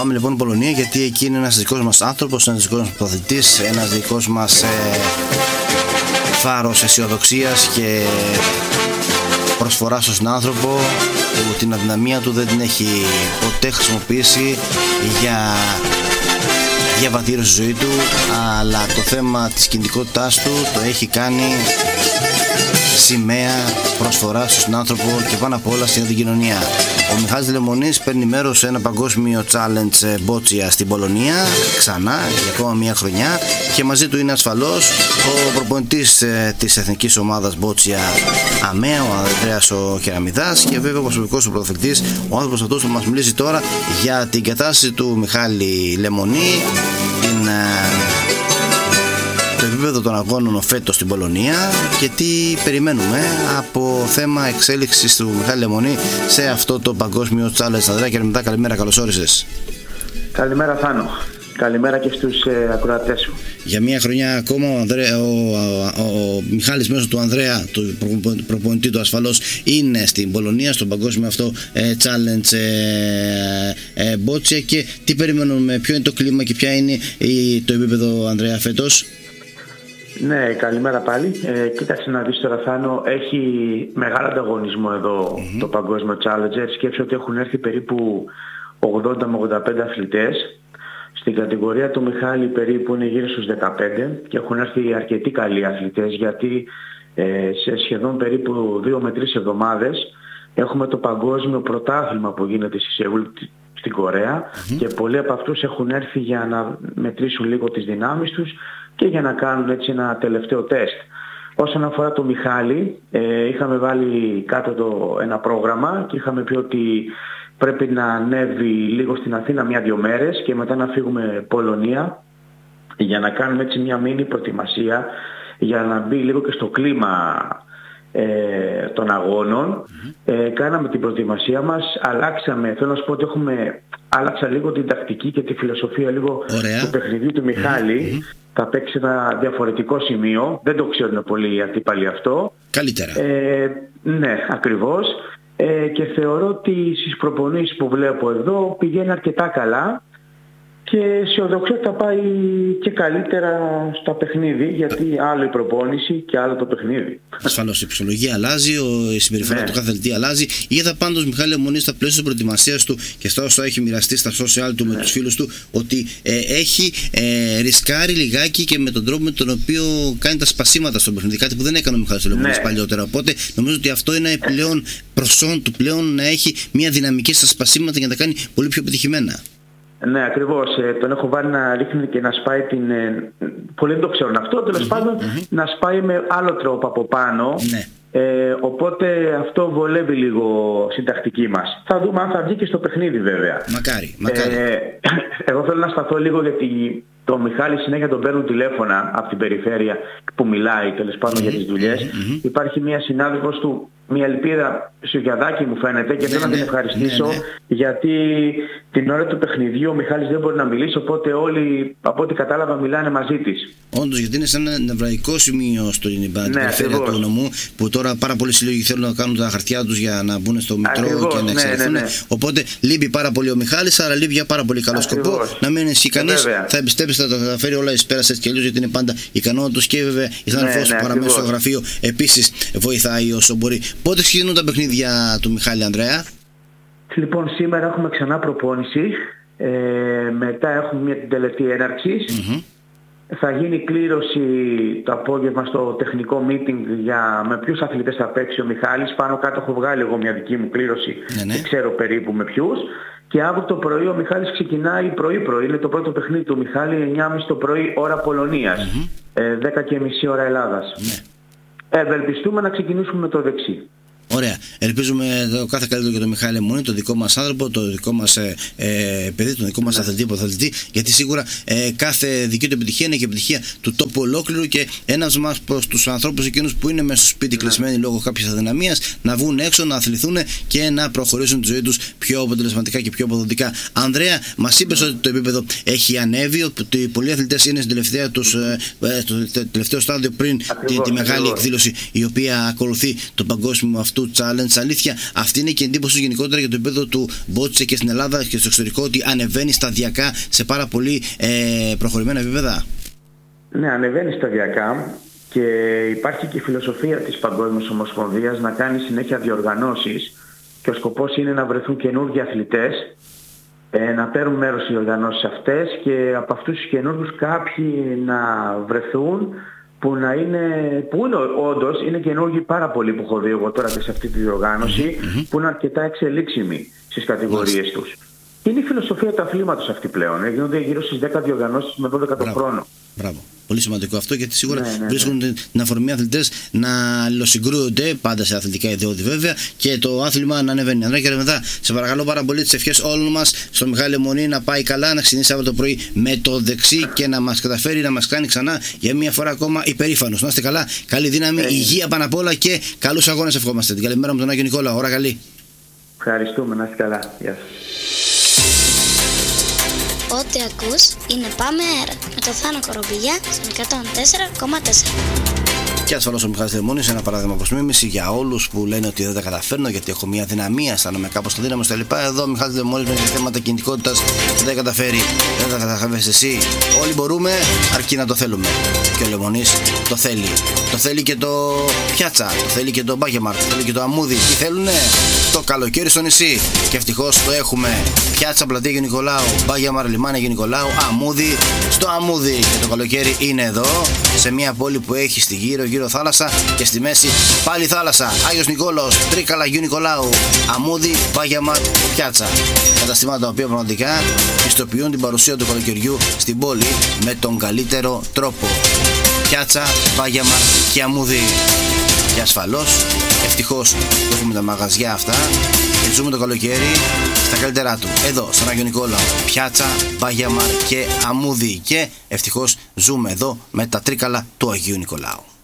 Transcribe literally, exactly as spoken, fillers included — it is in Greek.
Πάμε λοιπόν Πολωνία, γιατί εκεί είναι ένας δικός μας άνθρωπος, ένας δικός μας πρωταθλητής, ένας δικός μας ε, φάρος αισιοδοξίας και προσφορά στον άνθρωπο, που την αδυναμία του δεν την έχει ποτέ χρησιμοποιήσει για διαβατήρωση στη ζωή του, αλλά το θέμα της κινητικότητάς του το έχει κάνει σημαία προσφορά στον άνθρωπο και πάνω απ' όλα στην κοινωνία. Ο Μιχάλης Λεμονής παίρνει μέρος σε ένα παγκόσμιο challenge μπότσια στην Πολωνία ξανά για ακόμα μια χρονιά, και μαζί του είναι ασφαλώς ο προπονητής της εθνικής ομάδας μπότσια ΑΜΕΑ, ο Ανδρέας ο Κεραμιδάς, και βέβαια ο προσωπικός του πρωταθλητής, ο άνθρωπος αυτός που μας μιλήσει τώρα για την κατάσταση του Μιχάλη Λεμονή, την το επίπεδο των αγώνων φέτος στην Πολωνία και τι περιμένουμε από θέμα εξέλιξης του Μιχάλη Λεμονή σε αυτό το παγκόσμιο challenge. Ανδρέα Κεραμιδά, καλημέρα, καλώς όρισες. Καλημέρα Θάνο, καλημέρα και στους ε, ακροατές σου. Για μια χρονιά ακόμα ο, Ανδρέ, ο, ο, ο, ο Μιχάλης μέσω του Ανδρέα, του προπονητή του ασφαλώς, είναι στην Πολωνία, στον παγκόσμιο αυτό ε, challenge ε, ε, μπότσια. Και τι περιμένουμε, ποιο είναι το κλίμα και ποια είναι η, το επίπεδο, Ανδρέα, φέτος? Ναι, καλημέρα πάλι. Ε, κοίταξε να δεις τώρα, Θάνο, έχει μεγάλο ανταγωνισμό εδώ mm-hmm. το παγκόσμιο Challenger. Σκέψου ότι έχουν έρθει περίπου ογδόντα με ογδόντα πέντε αθλητές. Στην κατηγορία του Μιχάλη περίπου είναι γύρω στους δεκαπέντε και έχουν έρθει αρκετοί καλοί αθλητές, γιατί ε, σε σχεδόν περίπου δύο με τρεις εβδομάδες έχουμε το παγκόσμιο πρωτάθλημα που γίνεται στη Σεούλ στην Κορέα mm-hmm. και πολλοί από αυτούς έχουν έρθει για να μετρήσουν λίγο τις δυνάμεις τους και για να κάνουν έτσι ένα τελευταίο τεστ. Όσον αφορά το Μιχάλη, ε, είχαμε βάλει κάτω το, ένα πρόγραμμα και είχαμε πει ότι πρέπει να ανέβει λίγο στην Αθήνα μια-δυο μέρες και μετά να φύγουμε Πολωνία για να κάνουμε έτσι μια μίνι προετοιμασία, για να μπει λίγο και στο κλίμα ε, των αγώνων. Mm-hmm. Ε, κάναμε την προετοιμασία μας, αλλάξαμε, θέλω να σου πω ότι έχουμε, άλλαξα λίγο την τακτική και τη φιλοσοφία λίγο του παιχνιδιού του Μιχάλη. Mm-hmm. Θα παίξει ένα διαφορετικό σημείο, δεν το ξέρουν πολύ οι αντίπαλοι αυτό. Καλύτερα. Ε, ναι, ακριβώς. Ε, και θεωρώ ότι στις προπονήσεις που βλέπω εδώ πηγαίνει αρκετά καλά και αισιοδοξώ ότι θα πάει και καλύτερα στα παιχνίδι, γιατί άλλο η προπόνηση και άλλο το παιχνίδι. Ασφαλώς η ψυχολογία αλλάζει, η συμπεριφορά ναι. του κάθε αθλητή αλλάζει. Είδα πάντως Μιχάλη Λεμονή στα πλαίσια της προετοιμασίας του και στα όσα έχει μοιραστεί στα social του ναι. με τους φίλους του, ότι ε, έχει ε, ρισκάρει λιγάκι και με τον τρόπο με τον οποίο κάνει τα σπασίματα στο παιχνίδι. Κάτι που δεν έκανε ο Μιχάλης Λεμονής ναι. παλιότερα. Οπότε νομίζω ότι αυτό είναι πλέον προσόν του πλέον να έχει μια δυναμική στα σπασίματα για να τα κάνει πολύ πιο επιτυχημένα. Ναι, ακριβώς. Ε, τον έχω βάλει να ρίχνει και να σπάει την... Ε, πολλοί δεν το ξέρουν αυτό, τέλος mm-hmm, πάντων mm-hmm. να σπάει με άλλο τρόπο από πάνω. Ναι. Ε, οπότε αυτό βολεύει λίγο στην τακτική μας. Θα δούμε αν θα βγει και στο παιχνίδι βέβαια. Μακάρι, μακάρι. Ε, εγώ θέλω να σταθώ λίγο, γιατί το Μιχάλη συνέχεια τον παίρνουν τηλέφωνα από την περιφέρεια που μιλάει τέλος πάντων mm-hmm, για τις δουλειές. Mm-hmm. Υπάρχει μια συνάδελφος του, μια ελπίδα Σιωγιαδάκη μου φαίνεται, και θέλω ναι, να την ευχαριστήσω ναι, ναι. γιατί την ώρα του παιχνιδιού ο Μιχάλης δεν μπορεί να μιλήσει, οπότε όλοι από ό,τι κατάλαβα μιλάνε μαζί της. Όντως, γιατί είναι σαν ένα νευραλικό σημείο στην ναι, περιφέρεια του νομού, που τώρα πάρα πολλοί συλλόγοι θέλουν να κάνουν τα χαρτιά τους για να μπουν στο μητρό ακριβώς, και να εξελιχθούν. Ναι, ναι, ναι. Οπότε λείπει πάρα πολύ ο Μιχάλης, άρα λείπει για πάρα πολύ καλό ακριβώς. σκοπό. Να μην είναι κανείς, θα εμπιστεύεσαι, θα τα φέρει όλα εις πέρας έτσι κι αλλιώς, γιατί είναι πάντα ικανότητος, και βέβαια η συνάδελφός του παραμένει στο γραφείο επίσης βοηθάει όσο μπορεί. Πότε ξεκινούν τα παιχνίδια του Μιχάλη, Ανδρέα? Λοιπόν, σήμερα έχουμε ξανά προπόνηση. Ε, μετά έχουμε μια την τελετή έναρξης. Mm-hmm. Θα γίνει κλήρωση το απόγευμα στο τεχνικό meeting για με ποιους αθλητές θα παίξει ο Μιχάλης. Πάνω κάτω έχω βγάλει εγώ μια δική μου κλήρωση ναι, ναι. και ξέρω περίπου με ποιους. Και αύριο το πρωί ο Μιχάλης ξεκινάει πρωί-πρωί. Είναι το πρώτο παιχνίδι του Μιχάλη, εννιά και μισή το πρωί ώρα Πολωνίας. Mm-hmm. ε, δέκα και μισή ώρα Ελλάδας. Mm-hmm. Ευελπιστούμε να ξεκινήσουμε με το δεξί. Ωραία. Ελπίζουμε το κάθε καλύτερο για τον Μιχάλη Λεμονή, το δικό μας άνθρωπο, το δικό μας ε, ε, παιδί, τον δικό μας ναι. αθλητή, υποθαλητή, γιατί σίγουρα ε, κάθε δική του επιτυχία είναι και επιτυχία του τόπου ολόκληρου, και ένας μας προς τους ανθρώπους εκείνους που είναι μέσα στο σπίτι ναι. κλεισμένοι λόγω κάποιας αδυναμίας, να βγουν έξω, να αθληθούν και να προχωρήσουν τη ζωή τους πιο αποτελεσματικά και πιο αποδοτικά. Ανδρέα, μας είπες ναι. ότι το επίπεδο έχει ανέβει, ότι πολλοί αθλητές είναι στην τελευταία τους, ε, στο τελευταίο στάδιο πριν τη, τη μεγάλη εκδήλωση η οποία ακολουθεί το παγκόσμιο αυτού του challenge. Αλήθεια, αυτή είναι και η εντύπωση γενικότερα για το επίπεδο του μπότσε και στην Ελλάδα και στο εξωτερικό, ότι ανεβαίνει σταδιακά σε πάρα πολύ ε, προχωρημένα επίπεδα. Ναι, ανεβαίνει σταδιακά και υπάρχει και η φιλοσοφία της Παγκόσμιας Ομοσπονδίας να κάνει συνέχεια διοργανώσεις και ο σκοπός είναι να βρεθούν καινούργιοι αθλητές, ε, να παίρνουν μέρος στις διοργανώσεις αυτές και από αυτούς τους καινούργιους κάποιοι να βρεθούν που να είναι, που είναι όντως είναι καινούργιοι πάρα πολλοί που έχω δει εγώ τώρα και σε αυτή τη διοργάνωση, mm-hmm. που είναι αρκετά εξελίξιμοι στις κατηγορίες mm-hmm. τους. Είναι η φιλοσοφία του αθλήματος αυτή πλέον. Γίνονται γύρω στις δέκα διοργανώσεις με δώδεκα το χρόνο. Μπράβο. Πολύ σημαντικό αυτό, γιατί σίγουρα ναι, ναι, βρίσκουν ναι. την αφορμή αθλητές να αλληλοσυγκρούονται, πάντα σε αθλητικά ιδεώδη βέβαια, και το άθλημα να ανεβαίνει. Ανδρέα Κερεμετά, σε παρακαλώ πάρα πολύ, τις ευχές όλων μας στον Μιχάλη Λεμονή να πάει καλά, να ξεκινήσει αύριο το πρωί με το δεξί και να μας καταφέρει να μας κάνει ξανά για μία φορά ακόμα υπερήφανος. Να είστε καλά, καλή δύναμη, ε. υγεία πάνω απ' όλα και καλούς αγώνες ευχόμαστε. Την καλημέρα με τον Άγιο Νικόλαο. Ώρα καλή. Ευχαριστούμε, να είστε καλά. Γεια σας. Ό,τι ακούς είναι Πάμε Αέρα με το Θάνο Κορομπηλιά στον εκατόν τέσσερα κόμμα τέσσερα. Και ασφαλώς ο Μιχάλης Λεμονής, ένα παράδειγμα προς μίμηση για όλους που λένε ότι δεν τα καταφέρνω γιατί έχω μια δυναμία, αισθάνομαι κάπως το δύναμο κτλ. Εδώ ο Μιχάλης Λεμονής με θέματα κινητικότητας δεν τα καταφέρει, δεν τα καταφέρει εσύ. Όλοι μπορούμε, αρκεί να το θέλουμε. Και ο Λεμονής το θέλει. Το θέλει και το Πιάτσα, το θέλει και το Μπάγεμαρ, το θέλει και το Αμμούδι. Τι θέλουνε? Το καλοκαίρι στο νησί. Και ευτυχώς το έχουμε. Πιάτσα, πλατεία Αγίου Νικολάου, Μπάγεμαρ, λιμάνι Αγίου Νικολάου, Αμμούδι στο Αμμούδι. Και το καλοκαίρι είναι εδώ, σε μια πόλη που έχει στη γύρω γύρω θάλασσα και στη μέση πάλι θάλασσα. Άγιος Νικόλαος, Τρίκαλα Αγίου Νικολάου, Αμμούδι, Μπάγεμαρ, Πιάτσα. Καταστήματα τα οποία πραγματικά πιστοποιούν την παρουσία του καλοκαιριού στην πόλη με τον καλύτερο τρόπο. Πιάτσα, Μπάγεμαρ και Αμμούδι. Και ασφαλώς, ευτυχώς που έχουμε τα μαγαζιά αυτά και ζούμε το καλοκαίρι στα καλύτερά του. Εδώ, στον Άγιο Νικόλαο, Πιάτσα, Μπάγεμαρ και Αμμούδι. Και ευτυχώς ζούμε εδώ με τα Τρίκαλα του Αγίου Νικολάου.